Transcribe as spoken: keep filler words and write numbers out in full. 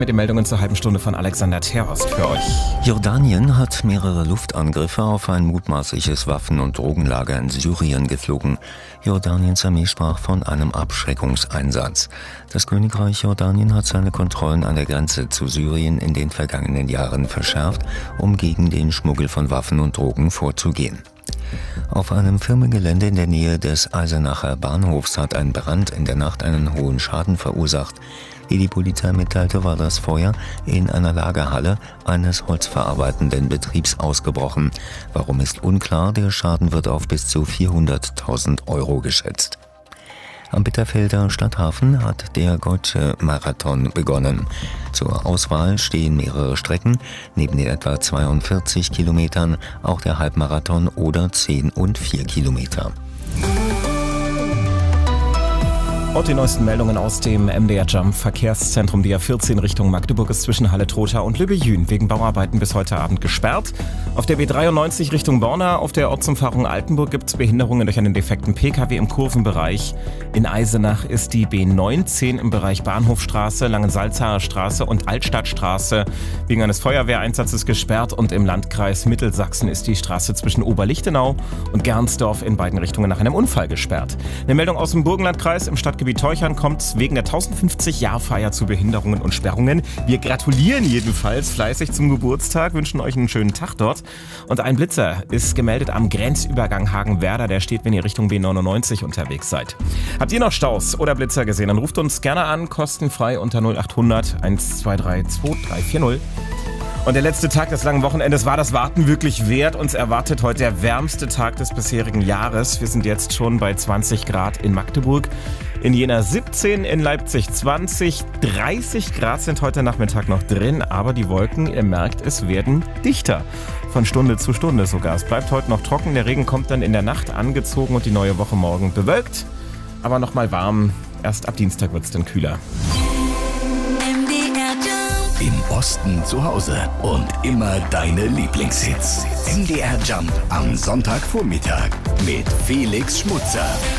Mit den Meldungen zur halben Stunde von Alexander Terhorst für euch. Jordanien hat mehrere Luftangriffe auf ein mutmaßliches Waffen- und Drogenlager in Syrien geflogen. Jordaniens Armee sprach von einem Abschreckungseinsatz. Das Königreich Jordanien hat seine Kontrollen an der Grenze zu Syrien in den vergangenen Jahren verschärft, um gegen den Schmuggel von Waffen und Drogen vorzugehen. Auf einem Firmengelände in der Nähe des Eisenacher Bahnhofs hat ein Brand in der Nacht einen hohen Schaden verursacht. Wie die Polizei mitteilte, war das Feuer in einer Lagerhalle eines holzverarbeitenden Betriebs ausgebrochen. Warum ist unklar, der Schaden wird auf bis zu vierhunderttausend Euro geschätzt. Am Bitterfelder Stadthafen hat der Goethe-Marathon begonnen. Zur Auswahl stehen mehrere Strecken, neben den etwa zweiundvierzig Kilometern auch der Halbmarathon oder zehn und vier Kilometer. Und die neuesten Meldungen aus dem M D R Jump Verkehrszentrum. Die A vierzehn Richtung Magdeburg ist zwischen Halle-Trotha und Lübbejün wegen Bauarbeiten bis heute Abend gesperrt. Auf der B dreiundneunzig Richtung Borna auf der Ortsumfahrung Altenburg gibt es Behinderungen durch einen defekten P K W im Kurvenbereich. In Eisenach ist die B neunzehn im Bereich Bahnhofstraße, Langensalzacher Straße und Altstadtstraße wegen eines Feuerwehreinsatzes gesperrt. Und im Landkreis Mittelsachsen ist die Straße zwischen Oberlichtenau und Gernsdorf in beiden Richtungen nach einem Unfall gesperrt. Eine Meldung aus dem Burgenlandkreis: Im Stadtgebiet Teuchern kommt es wegen der tausendfünfzig-Jahr-Feier zu Behinderungen und Sperrungen. Wir gratulieren jedenfalls fleißig zum Geburtstag, wünschen euch einen schönen Tag dort. Und ein Blitzer ist gemeldet am Grenzübergang Hagenwerder. Der steht, wenn ihr Richtung B neunundneunzig unterwegs seid. Habt ihr noch Staus oder Blitzer gesehen? Dann ruft uns gerne an, kostenfrei unter null achthundert eins zwei drei zwei drei vier null. Und der letzte Tag des langen Wochenendes war das Warten wirklich wert. Uns erwartet heute der wärmste Tag des bisherigen Jahres. Wir sind jetzt schon bei zwanzig Grad in Magdeburg, in Jena siebzehn, in Leipzig zwanzig, dreißig Grad sind heute Nachmittag noch drin. Aber die Wolken, ihr merkt, es werden dichter. Von Stunde zu Stunde sogar. Es bleibt heute noch trocken, der Regen kommt dann in der Nacht angezogen und die neue Woche morgen bewölkt. Aber nochmal warm, erst ab Dienstag wird es dann kühler. Im Osten zu Hause und immer deine Lieblingshits. M D R Jump am Sonntagvormittag mit Felix Schmutzer.